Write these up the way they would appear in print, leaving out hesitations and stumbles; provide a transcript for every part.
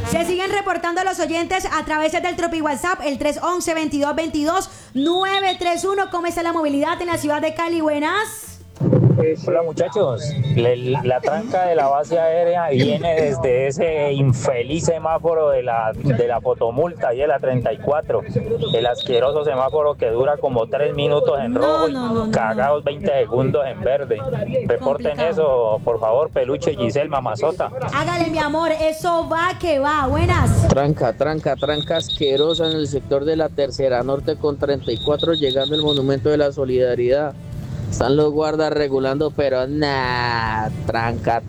Se siguen reportando los oyentes a través del Tropi WhatsApp, el 311-2222-931. ¿Cómo está la movilidad en la ciudad de Cali? Buenas. Hola muchachos, la tranca de la base aérea viene desde ese infeliz semáforo de la fotomulta y de la 34, el asqueroso semáforo que dura como 3 minutos en rojo y cagados 20 segundos en verde. Reporten complicado. Eso, por favor, Peluche, Giselle, Mamazota. Hágale, mi amor, eso va que va. Buenas. Tranca asquerosa en el sector de la Tercera Norte con 34, llegando al Monumento de la Solidaridad. Están los guardas regulando, pero nada, tranca.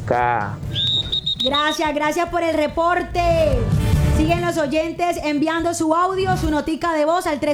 Gracias por el reporte. Siguen los oyentes enviando su audio, su notica de voz al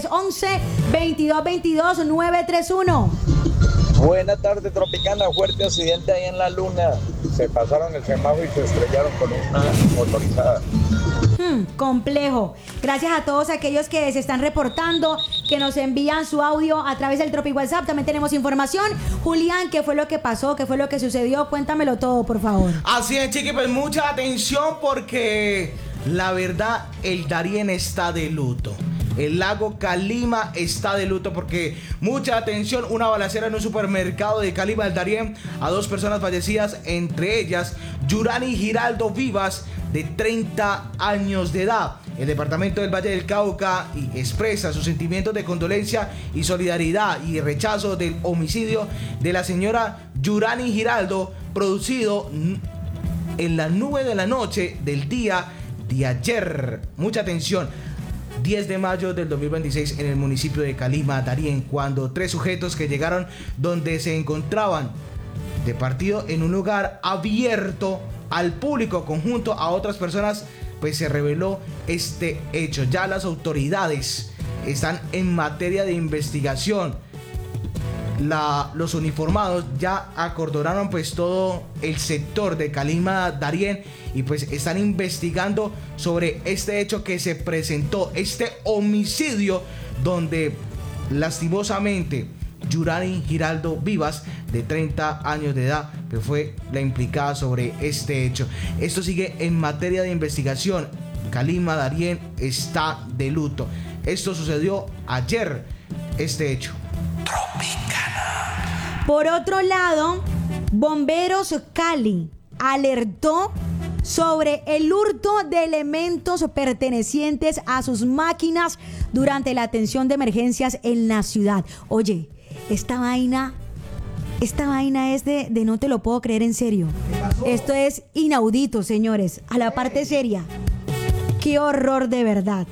311-2222-931. Buenas tardes, Tropicana. Fuerte accidente ahí en la Luna. Se pasaron el semáforo y se estrellaron con una motorizada. Complejo. Gracias a todos aquellos que se están reportando, que nos envían su audio a través del Tropi WhatsApp. También tenemos información. Julián, ¿qué fue lo que pasó? ¿Qué fue lo que sucedió? Cuéntamelo todo, por favor. Así es, chiqui, pues mucha atención porque la verdad, el Darién está de luto. El lago Calima está de luto porque, mucha atención, una balacera en un supermercado de Calima del Darién, a 2 personas fallecidas, entre ellas Yurani Giraldo Vivas, de 30 años de edad. El departamento del Valle del Cauca expresa sus sentimientos de condolencia y solidaridad y rechazo del homicidio de la señora Yurani Giraldo, producido en la nube de la noche del día de ayer. Mucha atención. 10 de mayo del 2026 en el municipio de Calima, Darién, cuando 3 sujetos que llegaron donde se encontraban de partido en un lugar abierto al público conjunto a otras personas, pues se reveló este hecho. Ya las autoridades están en materia de investigación. Los uniformados ya acordonaron pues todo el sector de Calima, Darién, y pues están investigando sobre este hecho que se presentó, este homicidio donde lastimosamente Yurani Giraldo Vivas, de 30 años de edad, que fue la implicada sobre este hecho. Esto sigue en materia de investigación. Calima, Darién está de luto. Esto sucedió ayer, este hecho. Tropicana. Por otro lado, Bomberos Cali alertó sobre el hurto de elementos pertenecientes a sus máquinas durante la atención de emergencias en la ciudad. Oye, esta vaina es de no te lo puedo creer, en serio. Esto es inaudito, señores. A la parte seria. Qué horror, de verdad.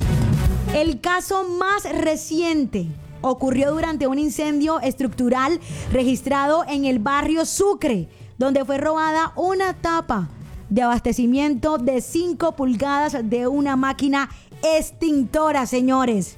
El caso más reciente ocurrió durante un incendio estructural registrado en el barrio Sucre, donde fue robada una tapa de abastecimiento de 5 pulgadas de una máquina extintora, señores.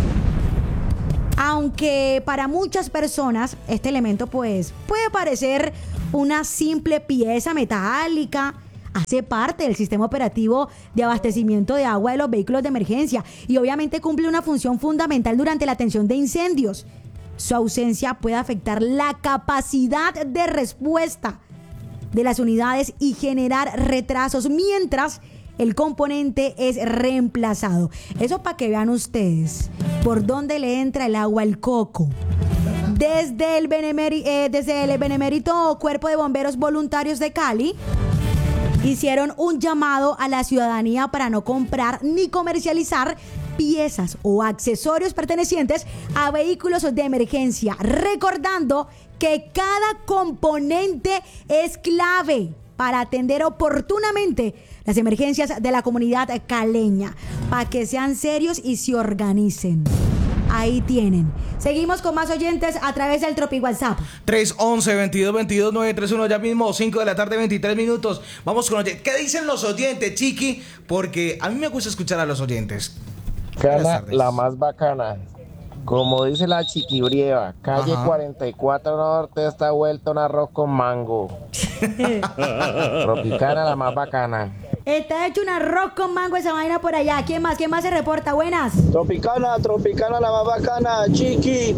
Aunque para muchas personas este elemento pues puede parecer una simple pieza metálica, hace parte del sistema operativo de abastecimiento de agua de los vehículos de emergencia y obviamente cumple una función fundamental durante la atención de incendios. Su ausencia puede afectar la capacidad de respuesta de las unidades y generar retrasos mientras el componente es reemplazado. Eso para que vean ustedes por dónde le entra el agua al coco. Desde el benemérito Cuerpo de Bomberos Voluntarios de Cali hicieron un llamado a la ciudadanía para no comprar ni comercializar piezas o accesorios pertenecientes a vehículos de emergencia, recordando que cada componente es clave para atender oportunamente las emergencias de la comunidad caleña, para que sean serios y se organicen. Ahí tienen. Seguimos con más oyentes a través del Tropi WhatsApp. 311-2222-931, ya mismo 5 de la tarde, 23 minutos. Vamos con oyentes. ¿Qué dicen los oyentes, Chiqui? Porque a mí me gusta escuchar a los oyentes. Cana, la más bacana. Como dice la Chiquibrieva, calle 44 Norte está vuelta un arroz con mango. Tropicana, la más bacana. Está hecho un arroz con mango esa vaina por allá. ¿Quién más se reporta? Buenas. Tropicana, la más bacana, Chiqui.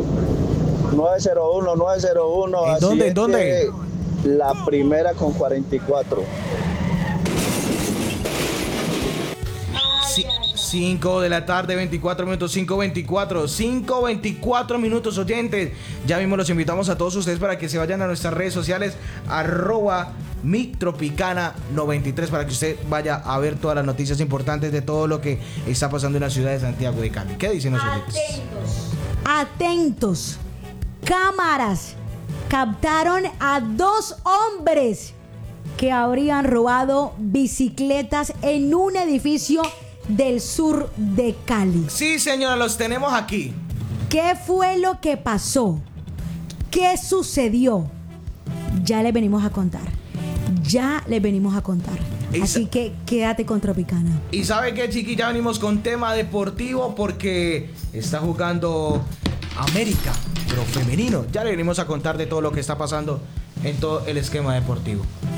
901. ¿En dónde? La primera con 44. 5 de la tarde, 24 minutos, 5:24 minutos, oyentes. Ya mismo los invitamos a todos ustedes para que se vayan a nuestras redes sociales, @mitropicana93, para que usted vaya a ver todas las noticias importantes de todo lo que está pasando en la ciudad de Santiago de Cali. ¿Qué dicen los oyentes? Atentos. Cámaras captaron a 2 hombres que habrían robado bicicletas en un edificio del sur de Cali. Sí, señora, los tenemos aquí. ¿Qué fue lo que pasó? ¿Qué sucedió? Ya les venimos a contar. Así que quédate con Tropicana. Y sabe que, chiqui, ya venimos con tema deportivo porque está jugando América, pero femenino. Ya le venimos a contar de todo lo que está pasando en todo el esquema deportivo.